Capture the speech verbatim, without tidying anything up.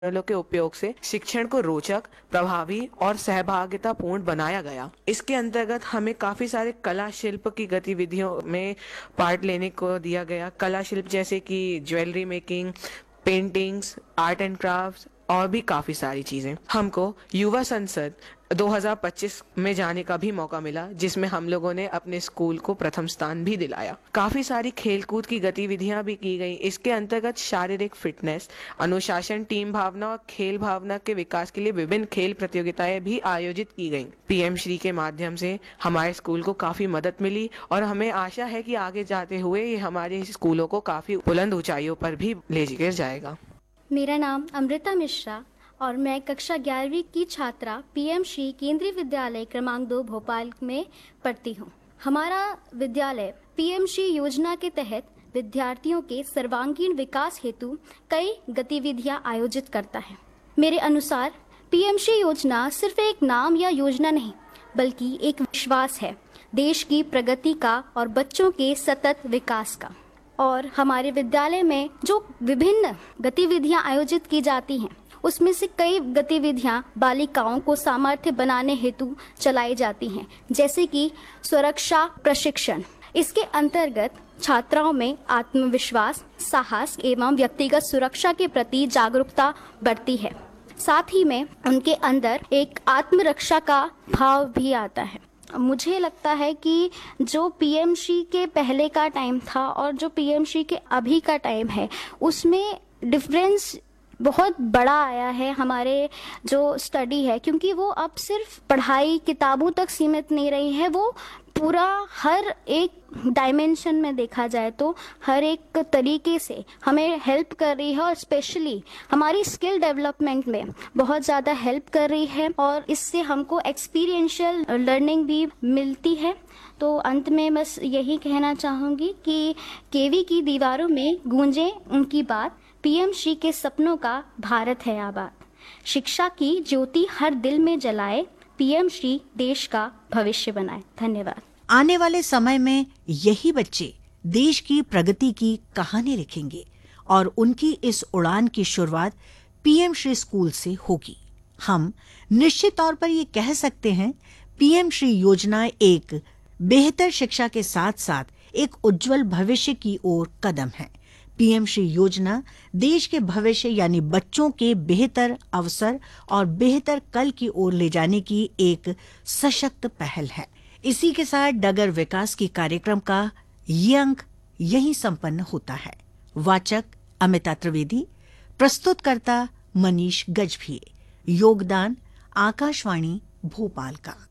मॉडलों के उपयोग से शिक्षण को रोचक, प्रभावी और सहभागितापूर्ण बनाया गया। इसके अंतर्गत हमें काफी सारे कला शिल्प की गतिविधियों में पार्ट लेने को दिया गया। कला शिल्प जैसे कि jewellery making, paintings, art and crafts और भी काफी सारी चीजें। हमको युवा संसद दो हज़ार पच्चीस में जाने का भी मौका मिला, जिसमें हम लोगों ने अपने स्कूल को प्रथम स्थान भी दिलाया। काफी सारी खेलकूद की गतिविधियां भी की गई। इसके अंतर्गत शारीरिक फिटनेस, अनुशासन, टीम भावना और खेल भावना के विकास के लिए विभिन्न खेल प्रतियोगिताएं भी आयोजित की गईं। पीएम श्री के माध्यम से हमारे स्कूल को काफी मदद मिली और हमें आशा है कि आगे जाते हुए ये हमारे स्कूलों को काफी बुलंद ऊंचाइयों पर भी ले जाकर जाएगा। मेरा नाम अमृता मिश्रा और मैं कक्षा ग्यारहवीं की छात्रा पीएम श्री केंद्रीय विद्यालय क्रमांक दो भोपाल में पढ़ती हूँ। हमारा विद्यालय पीएम श्री योजना के तहत विद्यार्थियों के सर्वांगीण विकास हेतु कई गतिविधियां आयोजित करता है। मेरे अनुसार पीएम श्री योजना सिर्फ एक नाम या योजना नहीं, बल्कि एक विश्वास है देश की प्रगति का और बच्चों के सतत विकास का। और हमारे विद्यालय में जो विभिन्न गतिविधियां आयोजित की जाती हैं, उसमें से कई गतिविधियां बालिकाओं को सामर्थ्य बनाने हेतु चलाई जाती हैं, जैसे कि सुरक्षा प्रशिक्षण। इसके अंतर्गत छात्राओं में आत्मविश्वास, साहस एवं व्यक्तिगत सुरक्षा के प्रति जागरूकता बढ़ती है। साथ ही में उनके अंदर एक आत्मरक्षा का भाव भी आता है। मुझे लगता है कि जो पीएम श्री के पहले का टाइम था और जो पीएम श्री के अभी का टाइम है, उसमें डिफरेंस बहुत बड़ा आया है। हमारे जो स्टडी है, क्योंकि वो अब सिर्फ पढ़ाई किताबों तक सीमित नहीं रही है, वो पूरा हर एक डायमेंशन में देखा जाए तो हर एक तरीके से हमें हेल्प कर रही है और स्पेशली हमारी स्किल डेवलपमेंट में बहुत ज़्यादा हेल्प कर रही है और इससे हमको एक्सपीरियंशियल लर्निंग भी मिलती है। तो अंत में बस यही कहना चाहूँगी कि केवी की दीवारों में गूंजे उनकी बात, पीएम श्री के सपनों का भारत है आबाद। शिक्षा की ज्योति हर दिल में जलाए, पीएम श्री देश का भविष्य बनाए। धन्यवाद। आने वाले समय में यही बच्चे देश की प्रगति की कहानी लिखेंगे और उनकी इस उड़ान की शुरुआत पीएम श्री स्कूल से होगी। हम निश्चित तौर पर ये कह सकते हैं, पीएम श्री योजना एक बेहतर शिक्षा के साथ साथ एक उज्जवल भविष्य की ओर कदम है। पीएम श्री योजना देश के भविष्य यानी बच्चों के बेहतर अवसर और बेहतर कल की ओर ले जाने की एक सशक्त पहल है। इसी के साथ डगर विकास की कार्यक्रम का ये अंक यहीं संपन्न होता है। वाचक अमिता त्रिवेदी, प्रस्तुतकर्ता मनीष गजभिये। योगदान आकाशवाणी भोपाल का।